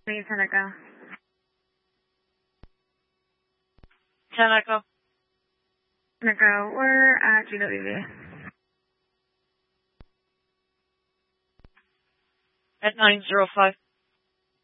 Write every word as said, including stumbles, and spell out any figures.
Please, ten Echo. ten Echo. Echo, we're at G W V. At nine zero five.